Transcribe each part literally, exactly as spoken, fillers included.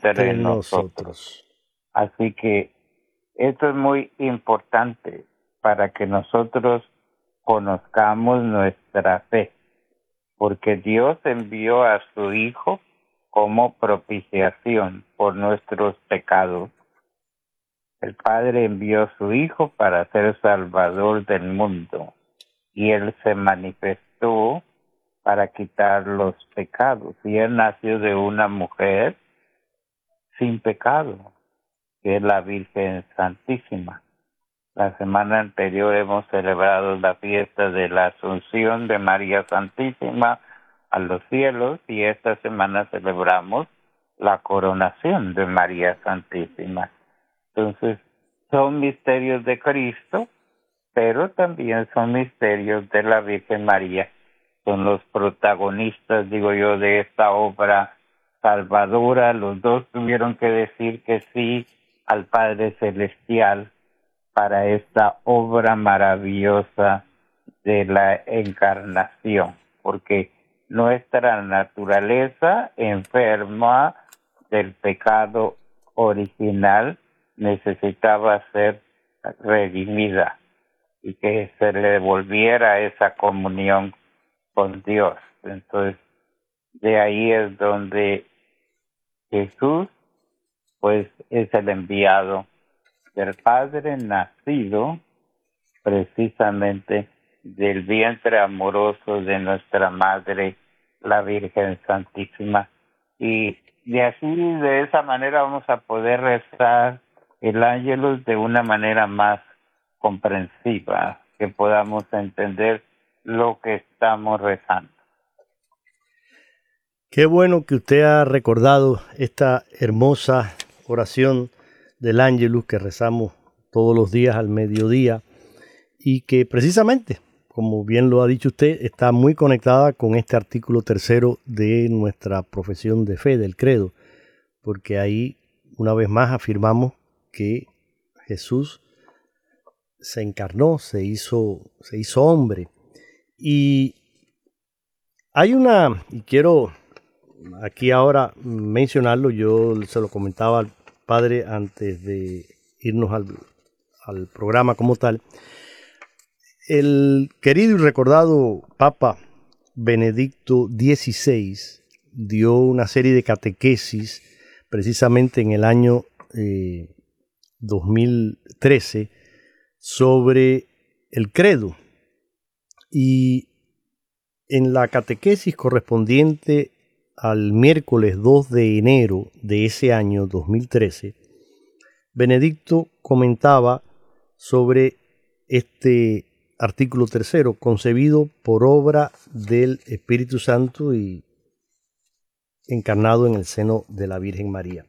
entre nosotros. Así que esto es muy importante para que nosotros conozcamos nuestra fe, porque Dios envió a su Hijo como propiciación por nuestros pecados. El Padre envió a su Hijo para ser Salvador del mundo, y Él se manifestó para quitar los pecados. Y Él nació de una mujer sin pecado, que es la Virgen Santísima. La semana anterior hemos celebrado la fiesta de la Asunción de María Santísima a los cielos, y esta semana celebramos la coronación de María Santísima. Entonces, son misterios de Cristo, pero también son misterios de la Virgen María. Son los protagonistas, digo yo, de esta obra salvadora. Los dos tuvieron que decir que sí al Padre Celestial para esta obra maravillosa de la encarnación, porque nuestra naturaleza enferma del pecado original necesitaba ser redimida y que se le devolviera esa comunión con Dios. Entonces, de ahí es donde Jesús, pues, es el enviado del Padre, nacido precisamente del vientre amoroso de nuestra Madre, la Virgen Santísima. Y de así, de esa manera, vamos a poder rezar el Ángelus de una manera más comprensiva, que podamos entender lo que estamos rezando. Qué bueno que usted ha recordado esta hermosa oración del Ángelus que rezamos todos los días al mediodía y que precisamente, como bien lo ha dicho usted, está muy conectada con este artículo tercero de nuestra profesión de fe, del credo, porque ahí una vez más afirmamos que Jesús se encarnó, se hizo, se hizo hombre. Y hay una, y quiero aquí ahora mencionarlo, yo se lo comentaba al padre antes de irnos al, al programa como tal. El querido y recordado Papa Benedicto dieciséis dio una serie de catequesis precisamente en el año eh, dos mil trece sobre el credo. Y en la catequesis correspondiente al miércoles dos de enero de ese año dos mil trece, Benedicto comentaba sobre este artículo tercero, concebido por obra del Espíritu Santo y encarnado en el seno de la Virgen María.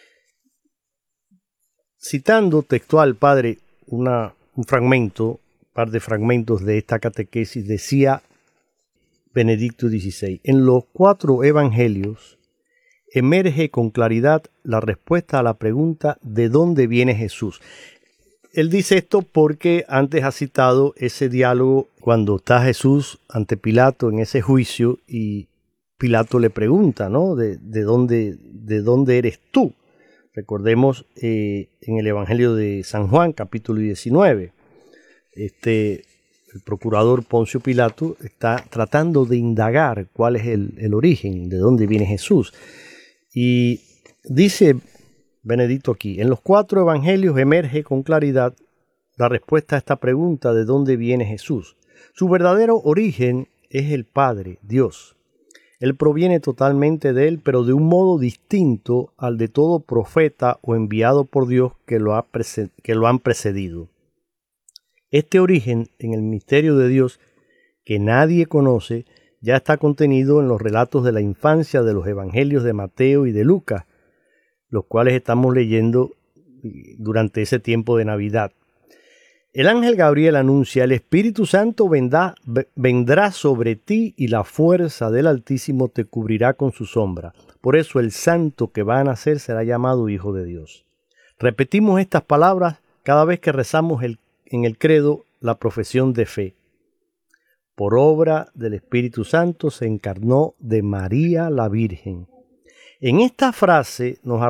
Citando textual, padre, una, un fragmento, un par de fragmentos de esta catequesis, decía Benedicto dieciséis, en los cuatro evangelios emerge con claridad la respuesta a la pregunta ¿de dónde viene Jesús? Él dice esto porque antes ha citado ese diálogo cuando está Jesús ante Pilato en ese juicio y Pilato le pregunta, ¿no? ¿De, de, dónde, de dónde eres tú? Recordemos eh, en el Evangelio de San Juan, capítulo diecinueve, este, el procurador Poncio Pilato está tratando de indagar cuál es el, el origen, de dónde viene Jesús. Y dice Benedicto aquí, en los cuatro evangelios emerge con claridad la respuesta a esta pregunta de dónde viene Jesús. Su verdadero origen es el Padre, Dios. Él proviene totalmente de Él, pero de un modo distinto al de todo profeta o enviado por Dios que lo, ha que lo han precedido. Este origen en el misterio de Dios que nadie conoce ya está contenido en los relatos de la infancia de los evangelios de Mateo y de Lucas, los cuales estamos leyendo durante ese tiempo de Navidad. El ángel Gabriel anuncia, el Espíritu Santo vendrá, vendrá sobre ti y la fuerza del Altísimo te cubrirá con su sombra. Por eso el santo que va a nacer será llamado Hijo de Dios. Repetimos estas palabras cada vez que rezamos el, en el credo la profesión de fe. Por obra del Espíritu Santo se encarnó de María la Virgen. En esta frase nos